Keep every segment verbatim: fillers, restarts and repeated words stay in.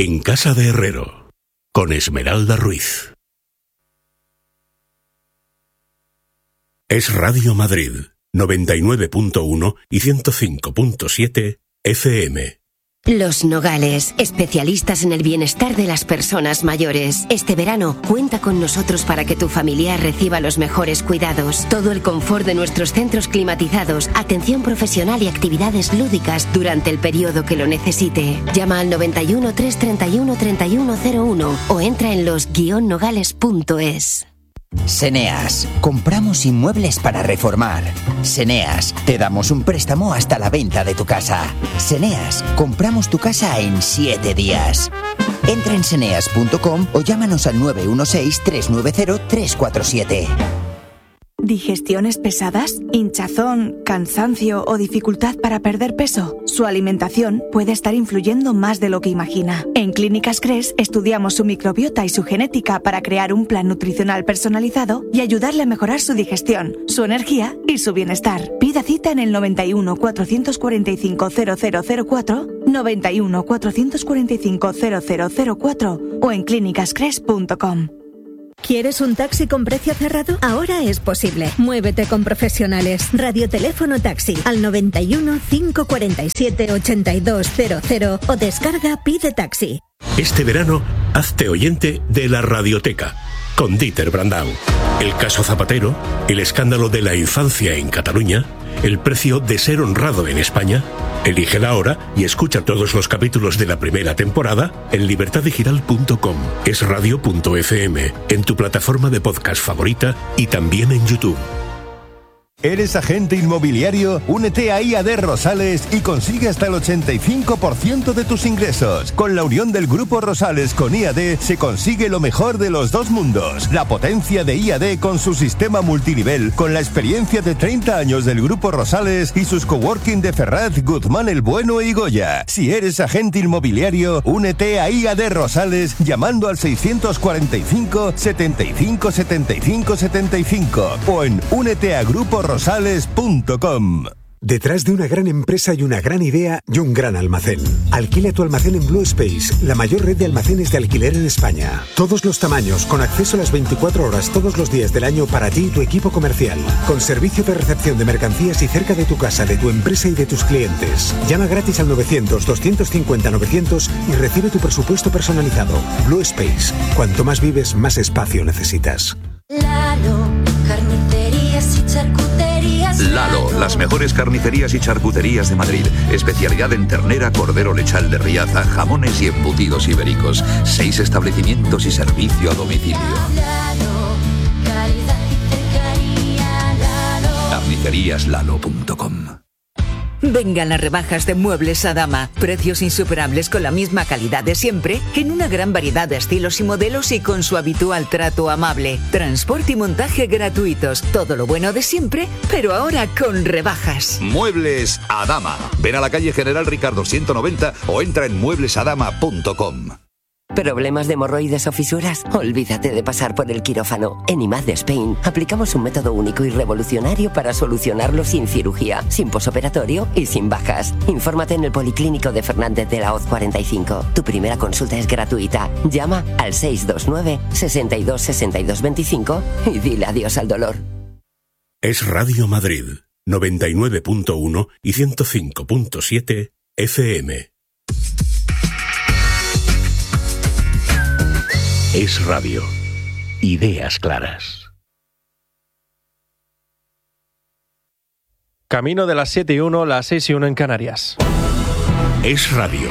En Casa de Herrero, con Esmeralda Ruiz. Es Radio Madrid, noventa y nueve punto uno y ciento cinco punto siete F M. Los Nogales, especialistas en el bienestar de las personas mayores. Este verano, cuenta con nosotros para que tu familiar reciba los mejores cuidados. Todo el confort de nuestros centros climatizados, atención profesional y actividades lúdicas durante el periodo que lo necesite. Llama al noventa y uno, trescientos treinta y uno, treinta y uno cero uno o entra en los guion nogales punto es. Seneas, compramos inmuebles para reformar. Seneas, te damos un préstamo hasta la venta de tu casa. Seneas, compramos tu casa en siete días. Entra en seneas punto com o llámanos al nueve uno seis, tres nueve cero, tres cuatro siete. ¿Digestiones pesadas? ¿Hinchazón, cansancio o dificultad para perder peso? Su alimentación puede estar influyendo más de lo que imagina. En Clínicas Cres estudiamos su microbiota y su genética para crear un plan nutricional personalizado y ayudarle a mejorar su digestión, su energía y su bienestar. Pida cita en el noventa y uno, cuatrocientos cuarenta y cinco, cero cero cero cuatro, noventa y uno, cuatrocientos cuarenta y cinco, cero cero cero cuatro o en clínicas cres punto com. ¿Quieres un taxi con precio cerrado? Ahora es posible. Muévete con profesionales. Radioteléfono taxi al noventa y uno, cinco cuarenta y siete, ochenta y dos cero cero o descarga Pide Taxi. Este verano, hazte oyente de la Radioteca, con Dieter Brandau. El caso Zapatero, el escándalo de la infancia en Cataluña, el precio de ser honrado en España. Elige la hora y escucha todos los capítulos de la primera temporada en libertad digital punto com, es radio punto efe eme, en tu plataforma de podcast favorita y también en YouTube. ¿Eres agente inmobiliario? Únete a I A D Rosales y consigue hasta el ochenta y cinco por ciento de tus ingresos. Con la unión del Grupo Rosales con I A D se consigue lo mejor de los dos mundos. La potencia de I A D con su sistema multinivel, con la experiencia de treinta años del Grupo Rosales y sus coworking de Ferraz, Guzmán el Bueno y Goya. Si eres agente inmobiliario, únete a I A D Rosales llamando al seiscientos cuarenta y cinco, setenta y cinco, setenta y cinco, setenta y cinco o en únete a grupo rosales punto com. Detrás de una gran empresa hay una gran idea y un gran almacén. Alquila tu almacén en Blue Space, la mayor red de almacenes de alquiler en España. Todos los tamaños, con acceso a las veinticuatro horas todos los días del año para ti y tu equipo comercial. Con servicio de recepción de mercancías y cerca de tu casa, de tu empresa y de tus clientes. Llama gratis al novecientos, doscientos cincuenta, novecientos y recibe tu presupuesto personalizado. Blue Space. Cuanto más vives, más espacio necesitas. Lalo, carnicerías y charcuterías. Lalo, las mejores carnicerías y charcuterías de Madrid. Especialidad en ternera, cordero lechal de Riaza, jamones y embutidos ibéricos. Seis establecimientos y servicio a domicilio. Lalo, calidad y cercanía. Lalo. carnicerías lalo punto com. Vengan las rebajas de Muebles Adama. Precios insuperables con la misma calidad de siempre, en una gran variedad de estilos y modelos y con su habitual trato amable. Transporte y montaje gratuitos. Todo lo bueno de siempre, pero ahora con rebajas. Muebles Adama. Ven a la calle General Ricardo ciento noventa o entra en muebles adama punto com. ¿Problemas de hemorroides o fisuras? Olvídate de pasar por el quirófano. En I M A D Spain aplicamos un método único y revolucionario para solucionarlo sin cirugía, sin posoperatorio y sin bajas. Infórmate en el Policlínico de Fernández de la Hoz cuarenta y cinco. Tu primera consulta es gratuita. Llama al seis dos nueve, sesenta y dos, sesenta y dos veinticinco y dile adiós al dolor. Es Radio Madrid, noventa y nueve punto uno y ciento cinco punto siete F M. Es radio. Ideas claras. Camino de las siete y uno, las seis y uno en Canarias. Es radio.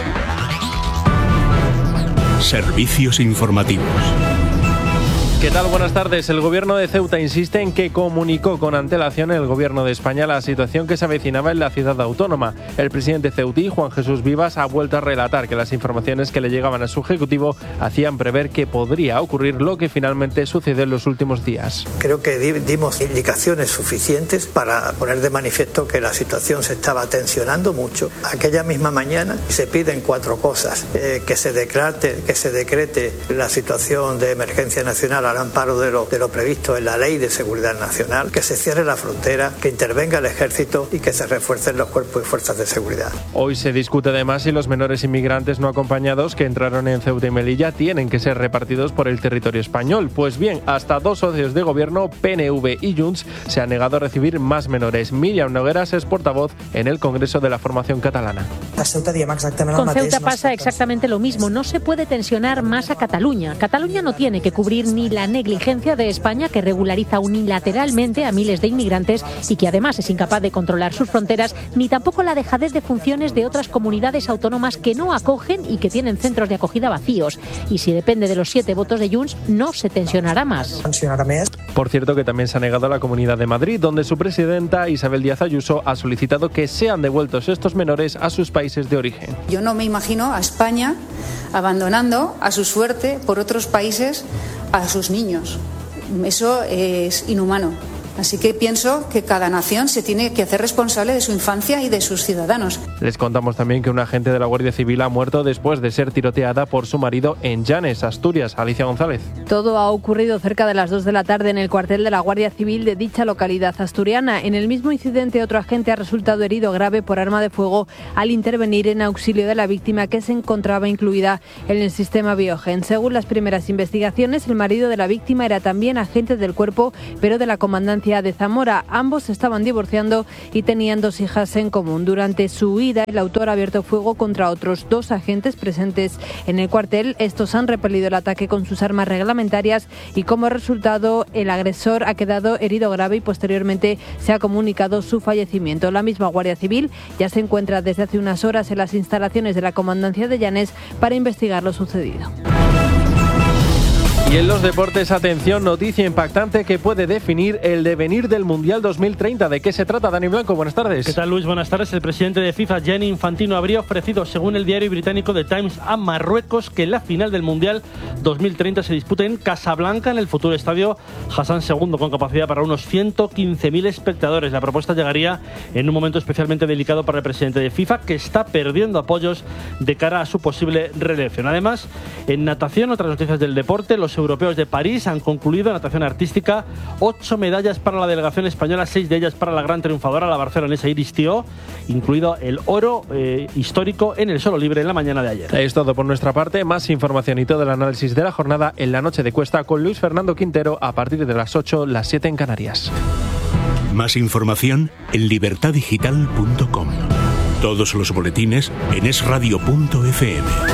Servicios informativos. ¿Qué tal? Buenas tardes. El gobierno de Ceuta insiste en que comunicó con antelación el gobierno de España la situación que se avecinaba en la ciudad autónoma. El presidente ceutí, Juan Jesús Vivas, ha vuelto a relatar que las informaciones que le llegaban a su ejecutivo hacían prever que podría ocurrir lo que finalmente sucedió en los últimos días. Creo que dimos indicaciones suficientes para poner de manifiesto que la situación se estaba tensionando mucho. Aquella misma mañana se piden cuatro cosas: eh, que se decrete, que se decrete la situación de emergencia nacional a al amparo de lo, de lo previsto en la Ley de Seguridad Nacional, que se cierre la frontera, que intervenga el ejército y que se refuercen los cuerpos y fuerzas de seguridad. Hoy se discute además si los menores inmigrantes no acompañados que entraron en Ceuta y Melilla tienen que ser repartidos por el territorio español. Pues bien, hasta dos socios de gobierno, P N V y Junts, se han negado a recibir más menores. Míriam Nogueras es portavoz en el Congreso de la Formación Catalana. Con Ceuta pasa exactamente lo mismo. No se puede tensionar más a Cataluña. Cataluña no tiene que cubrir ni la negligencia de España, que regulariza unilateralmente a miles de inmigrantes y que además es incapaz de controlar sus fronteras, ni tampoco la dejadez de funciones de otras comunidades autónomas que no acogen y que tienen centros de acogida vacíos. Y si depende de los siete votos de Junts, no se tensionará más. Por cierto, que también se ha negado a la Comunidad de Madrid, donde su presidenta Isabel Díaz Ayuso ha solicitado que sean devueltos estos menores a sus países de origen. Yo no me imagino a España abandonando a su suerte por otros países a sus niños. Eso es inhumano. Así que pienso que cada nación se tiene que hacer responsable de su infancia y de sus ciudadanos. Les contamos también que un agente de la Guardia Civil ha muerto después de ser tiroteada por su marido en Llanes, Asturias. Alicia González. Todo ha ocurrido cerca de las dos de la tarde en el cuartel de la Guardia Civil de dicha localidad asturiana. En el mismo incidente, otro agente ha resultado herido grave por arma de fuego al intervenir en auxilio de la víctima, que se encontraba incluida en el sistema Biogen. Según las primeras investigaciones, el marido de la víctima era también agente del cuerpo, pero de la comandancia de Zamora. Ambos estaban divorciando y tenían dos hijas en común. Durante su huida, el autor ha abierto fuego contra otros dos agentes presentes en el cuartel. Estos han repelido el ataque con sus armas reglamentarias y, como resultado, el agresor ha quedado herido grave y posteriormente se ha comunicado su fallecimiento. La misma Guardia Civil ya se encuentra desde hace unas horas en las instalaciones de la Comandancia de Llanes para investigar lo sucedido. Y en los deportes, atención, noticia impactante que puede definir el devenir del Mundial dos mil treinta. ¿De qué se trata, Dani Blanco? Buenas tardes. ¿Qué tal, Luis? Buenas tardes. El presidente de FIFA, Gianni Infantino, habría ofrecido, según el diario británico The Times, a Marruecos que la final del Mundial dos mil treinta se dispute en Casablanca, en el futuro estadio Hassan segundo, con capacidad para unos ciento quince mil espectadores. La propuesta llegaría en un momento especialmente delicado para el presidente de FIFA, que está perdiendo apoyos de cara a su posible reelección. Además, en natación, otras noticias del deporte, los europeos de París han concluido en natación artística ocho medallas para la delegación española, seis de ellas para la gran triunfadora, la barcelonesa Iris Thiault, incluido el oro eh, histórico en el solo libre en la mañana de ayer. Es todo por nuestra parte. Más información y todo el análisis de la jornada en La Noche de Cuesta con Luis Fernando Quintero a partir de las ocho, las siete en Canarias. Más información en libertad digital punto com. Todos los boletines en es radio punto efe eme.